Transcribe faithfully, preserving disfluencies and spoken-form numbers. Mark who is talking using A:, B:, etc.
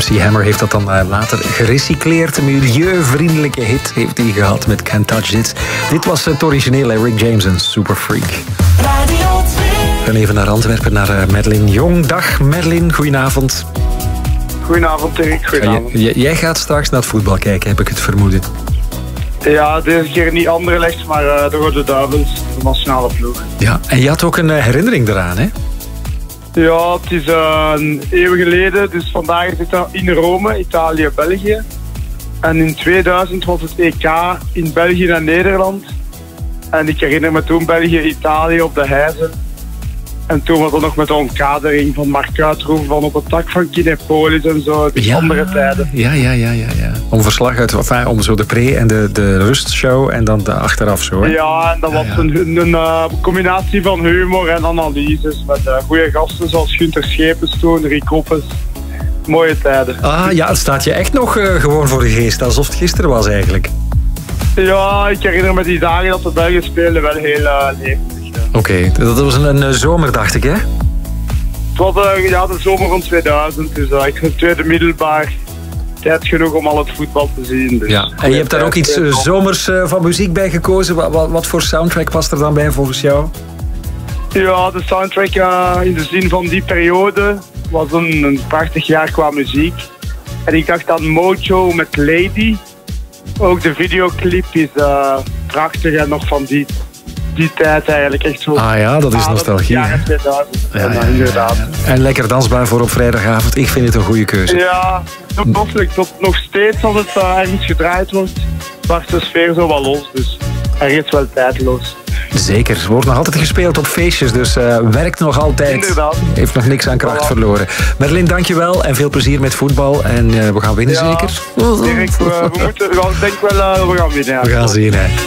A: M C Hammer heeft dat dan uh, later gerecycleerd. Een milieuvriendelijke hit heeft hij gehad met Can't Touch This. Dit was het originele Rick James en Super Freak.
B: Radio twee.
A: We gaan even naar Antwerpen, naar uh, Madeleine Jong. Dag Madeleine, goedenavond.
C: Goedenavond Erik, goedenavond.
A: Uh, j- jij gaat straks naar het voetbal kijken, heb ik het vermoeden.
C: Ja, deze keer niet Anderlecht, maar uh, de Rode Duivels, de nationale ploeg.
A: Ja, en je had ook een uh, herinnering eraan, hè?
C: Ja, het is uh, een eeuw geleden, dus vandaag is het in Rome, Italië, België. En in tweeduizend was het E K in België en Nederland. En ik herinner me toen België-Italië op de Heizen. En toen was dat nog met de omkadering van Mark Uitroef van op het dak van Kinepolis en zo. Dus
A: ja,
C: andere tijden.
A: Ja, ja, ja, ja, ja. Om verslag uit, enfin, om zo de pre- en de, de rustshow en dan de achteraf zo, hè?
C: Ja, en dat
A: Ja,
C: was
A: ja.
C: een, een, een uh, combinatie van humor en analyses. Met uh, goede gasten zoals Gunther Schepens toen, Rick Koppes. Mooie tijden.
A: Ah, ja, het staat je echt nog uh, gewoon voor de geest, alsof het gisteren was eigenlijk.
C: Ja, ik herinner me die dagen dat de Belgen speelden wel heel uh, levendig. Ja.
A: Oké, okay, dat was een, een zomer, dacht ik, hè?
C: Het was uh, ja, de zomer van tweeduizend, dus uh, ik vind tweede middelbaar tijd genoeg om al het voetbal te zien. Dus.
A: Ja. En je hebt daar ook iets uh, zomers uh, van muziek bij gekozen. Wat, wat, wat voor soundtrack past er dan bij volgens jou?
C: Ja, de soundtrack uh, in de zin van die periode was een, een prachtig jaar qua muziek. En ik dacht aan Mojo met Lady. Ook de videoclip is uh, prachtig en nog van die, die tijd eigenlijk echt zo.
A: Ah ja, dat is
C: Ah,
A: nostalgie.
C: Dat is jaren tweeduizend.
A: Ja,
C: en,
A: ja,
C: uh, inderdaad.
A: ja, ja. En lekker dansbaar voor op vrijdagavond. Ik vind het een goede keuze.
C: Ja, toepasselijk. Tot nog steeds als het uh, ergens gedraaid wordt, barst de sfeer zo wel los. Dus ergens wel tijdloos.
A: Zeker. Er wordt nog altijd gespeeld op feestjes, dus uh, werkt nog altijd.
C: Inderdaad.
A: Heeft nog niks aan kracht
C: Voilà.
A: verloren. Madeleine, dankjewel en veel plezier met voetbal. En uh, we gaan winnen,
C: Ja,
A: zeker?
C: Dirk, we, we moeten, ik denk wel, uh, we gaan winnen. Ja.
A: We gaan zien, hè.